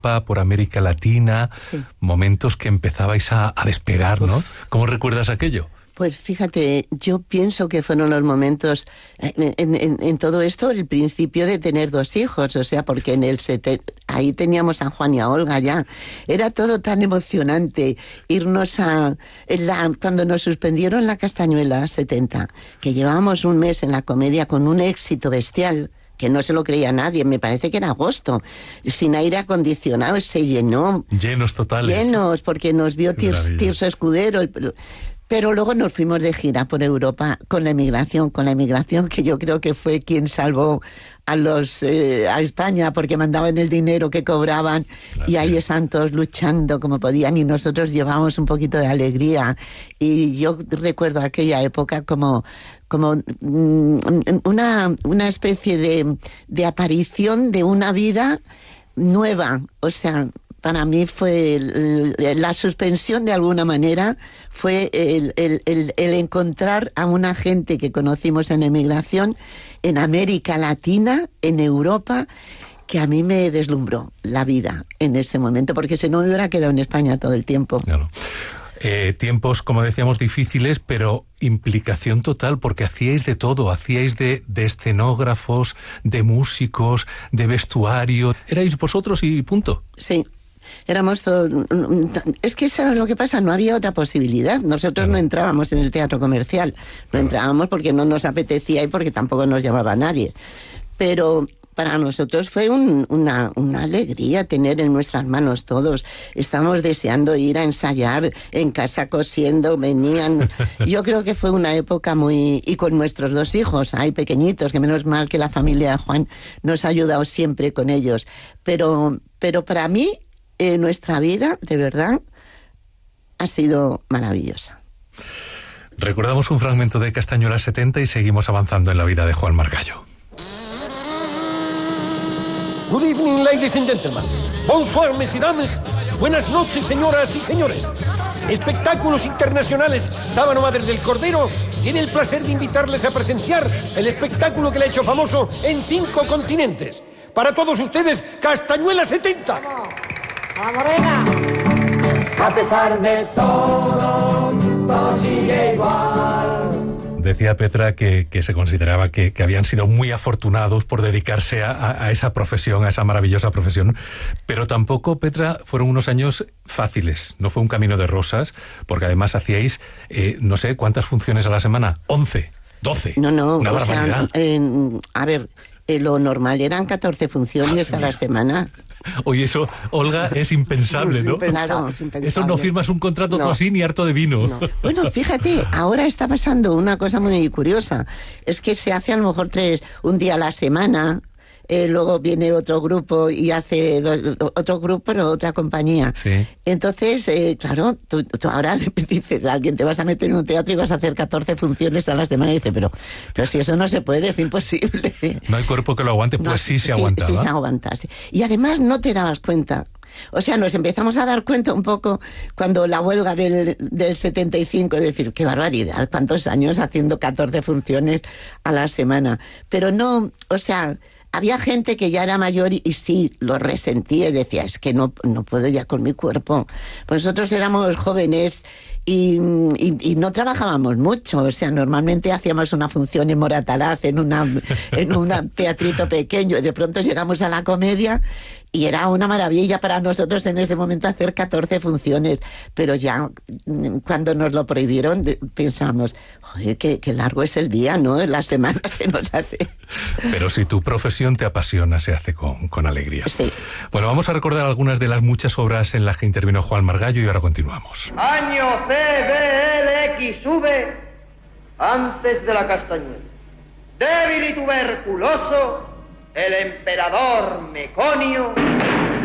por América Latina, Sí. momentos que empezabais a despegar, ¿no? ¿Cómo recuerdas aquello? Pues fíjate, yo pienso que fueron los momentos, en todo esto, el principio de tener 2 hijos, o sea, porque ahí teníamos a Juan y a Olga ya. Era todo tan emocionante irnos cuando nos suspendieron la Castañuela 70, que llevábamos un mes en la Comedia con un éxito bestial, que no se lo creía nadie, me parece que era agosto, sin aire acondicionado, se llenó. Llenos totales. Llenos, porque nos vio Tirso Escudero, pero luego nos fuimos de gira por Europa con la emigración, que yo creo que fue quien salvó a España, porque mandaban el dinero que cobraban, claro, y ahí están todos luchando como podían, y nosotros llevábamos un poquito de alegría. Y yo recuerdo aquella época como una especie de aparición de una vida nueva, o sea, para mí fue la suspensión, de alguna manera, fue el encontrar a una gente que conocimos en emigración, en América Latina, en Europa, que a mí me deslumbró la vida en ese momento, porque si no me hubiera quedado en España todo el tiempo. Claro. Tiempos, como decíamos, difíciles, pero implicación total, porque hacíais de todo, hacíais de escenógrafos, de músicos, de vestuario. Erais vosotros y punto. Sí. Éramos todos. Es que, ¿sabes lo que pasa? No había otra posibilidad. Nosotros no entrábamos en el teatro comercial. No entrábamos porque no nos apetecía y porque tampoco nos llamaba nadie. Pero para nosotros fue una alegría tener en nuestras manos todos. Estábamos deseando ir a ensayar en casa cosiendo, venían. Yo creo que fue una época muy... Y con nuestros 2 hijos, hay pequeñitos, que menos mal que la familia de Juan nos ha ayudado siempre con ellos. Pero para mí, nuestra vida, de verdad, ha sido maravillosa. Recordamos un fragmento de Castañuela 70 y seguimos avanzando en la vida de Juan Margallo. Good evening, ladies and gentlemen. Bonsoir, messieurs et dames. Buenas noches, señoras y señores. Espectáculos Internacionales Tábano Madre del Cordero tiene el placer de invitarles a presenciar el espectáculo que le ha hecho famoso en 5 continentes. Para todos ustedes, Castañuela 70. ¡A Morena! A pesar de todo, todo sigue igual. Decía Petra que se consideraba que habían sido muy afortunados por dedicarse a esa profesión, a esa maravillosa profesión, pero tampoco, Petra, fueron unos años fáciles, no fue un camino de rosas, porque además hacíais, no sé, ¿cuántas funciones a la semana? 11, 12, no, una barbaridad. A ver, lo normal eran 14 funciones a la semana. Oye, eso, Olga, es impensable, ¿no? Claro, es impensable. Eso no firmas un contrato tú así ni harto de vino. No. Bueno, fíjate, ahora está pasando una cosa muy curiosa. Es que se hace a lo mejor un día a la semana. Luego viene otro grupo y hace otro grupo, pero otra compañía. Sí. Entonces, claro, tú ahora le dices a alguien, te vas a meter en un teatro y vas a hacer 14 funciones a la semana, y dice, pero si eso no se puede, es imposible. No hay cuerpo que lo aguante, pues no, sí se aguanta. Sí se aguanta, sí. Y además no te dabas cuenta. O sea, nos empezamos a dar cuenta un poco cuando la huelga del 75, es decir, qué barbaridad, cuántos años haciendo 14 funciones a la semana. Pero no, o sea... Había gente que ya era mayor y sí, lo resentía y decía, es que no puedo ya con mi cuerpo. Pues nosotros éramos jóvenes y no trabajábamos mucho. O sea, normalmente hacíamos una función en Moratalaz, en un teatrito pequeño, y de pronto llegamos a la Comedia y era una maravilla para nosotros en ese momento hacer 14 funciones. Pero ya cuando nos lo prohibieron pensamos, joder, qué largo es el día, ¿no? La semana se nos hace. Pero si tu profesión te apasiona, se hace con alegría. Sí. Bueno, vamos a recordar algunas de las muchas obras en las que intervino Juan Margallo y ahora continuamos. Año CBLXV, antes de la Castañuela. Débil y tuberculoso, el emperador Meconio